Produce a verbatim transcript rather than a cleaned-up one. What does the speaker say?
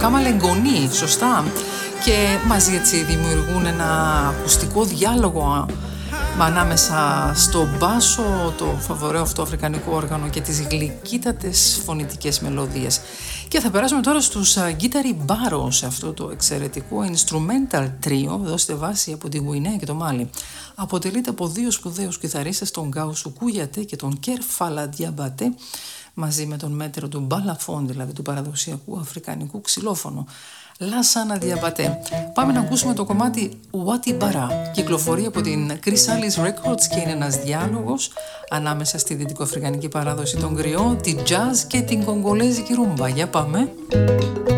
καμαλεγκονί, σωστά. Και μαζί έτσι δημιουργούν ένα ακουστικό διάλογο ανάμεσα στο μπάσο, το φαβοραίο αυτό αφρικανικό όργανο και τις γλυκύτατες φωνητικές μελωδίες. Και θα περάσουμε τώρα στους Guitar Barrow, σε αυτό το εξαιρετικό instrumental trio, δώστε βάση από τη Γουινέα και το Μάλι. Αποτελείται από δύο σπουδαίους κιθαρίστες, τον Γκάουσου Κούγιατε και τον Κέρφαλα Διαμπατέ, μαζί με τον μέτρο του Μπαλαφών, δηλαδή του παραδοσιακού αφρικανικού ξυλόφωνο. Λάσανα Διαμπατέ. Πάμε να ακούσουμε το κομμάτι Wati Bara. Κυκλοφορεί από την Chris Alice Records και είναι ένας διάλογος ανάμεσα στη δυτικοαφρικανική παράδοση των γκριό, τη jazz και την κογκολέζικη ρούμπα. Για πάμε.